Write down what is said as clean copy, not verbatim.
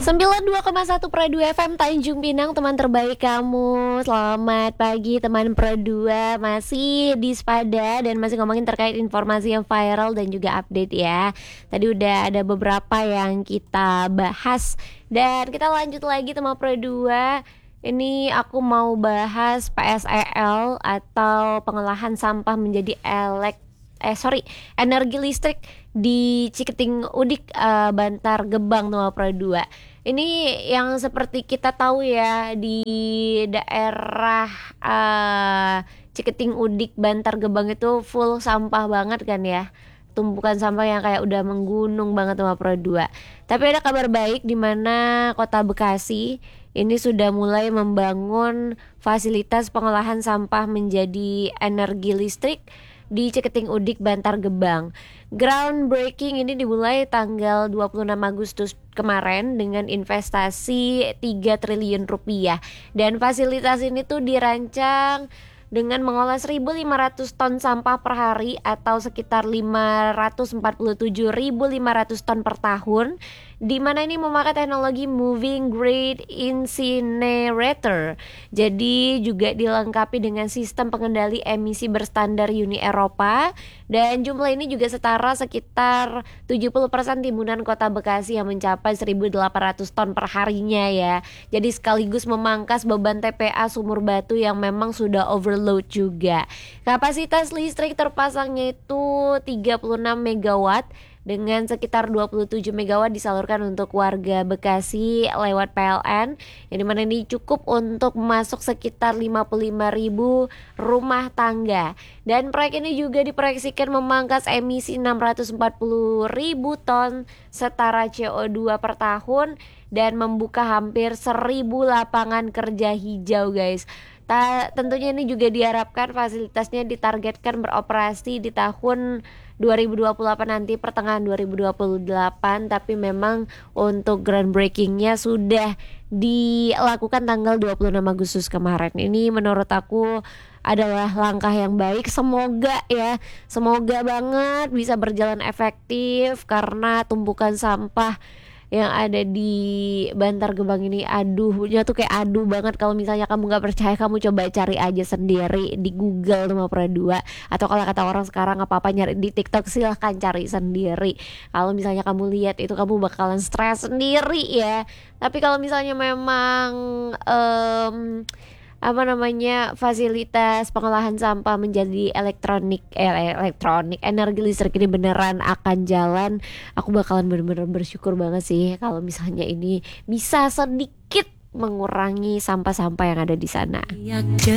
92,1 Pro 2 FM Tanjung Pinang, teman terbaik kamu. Selamat pagi teman Pro 2. Masih di Spada dan masih ngomongin terkait informasi yang viral dan juga update ya. Tadi udah ada beberapa yang kita bahas dan kita lanjut lagi teman Pro 2. Ini aku mau bahas PSEL atau pengolahan sampah menjadi energi listrik di Ciketing Udik, Bantar Gebang nomor Pro 2. Ini yang seperti kita tahu ya, di daerah Ciketing Udik Bantar Gebang itu full sampah banget kan ya. Tumpukan sampah yang kayak udah menggunung banget sama Pro 2. Tapi ada kabar baik di mana Kota Bekasi ini sudah mulai membangun fasilitas pengolahan sampah menjadi energi listrik di Ciketing Udik Bantar Gebang. Groundbreaking ini dimulai tanggal 26 Agustus kemarin dengan investasi 3 triliun rupiah. Dan fasilitas ini tuh dirancang dengan mengolah 1.500 ton sampah per hari atau sekitar 547.500 ton per tahun, di mana ini memakai teknologi moving grade incinerator. Jadi juga dilengkapi dengan sistem pengendali emisi berstandar Uni Eropa, dan jumlah ini juga setara sekitar 70% timbunan Kota Bekasi yang mencapai 1.800 ton per harinya ya. Jadi sekaligus memangkas beban TPA Sumur Batu yang memang sudah overload juga. Kapasitas listrik terpasangnya itu 36 megawatt dengan sekitar 27 megawatt disalurkan untuk warga Bekasi lewat PLN, yang dimana ini cukup untuk masuk sekitar 55.000 rumah tangga. Dan proyek ini juga diproyeksikan memangkas emisi 640.000 ton setara CO2 per tahun dan membuka hampir 1.000 lapangan kerja hijau guys. Tentunya ini juga diharapkan fasilitasnya ditargetkan beroperasi di tahun 2028 nanti, pertengahan 2028. Tapi memang untuk groundbreakingnya sudah dilakukan tanggal 26 Agustus kemarin. Ini menurut aku adalah langkah yang baik. Semoga ya, semoga banget bisa berjalan efektif, karena tumpukan sampah yang ada di Bantar Gebang ini aduhnya tuh kayak aduh banget. Kalau misalnya kamu gak percaya, kamu coba cari aja sendiri di Google sama Pro 2, atau kalau kata orang sekarang apa-apa nyari di TikTok, silahkan cari sendiri. Kalau misalnya kamu lihat itu, kamu bakalan stres sendiri ya. Tapi kalau misalnya memang fasilitas pengolahan sampah menjadi elektronik energi listrik ini beneran akan jalan, aku bakalan bener-bener bersyukur banget sih kalau misalnya ini bisa sedikit mengurangi sampah-sampah yang ada di sana.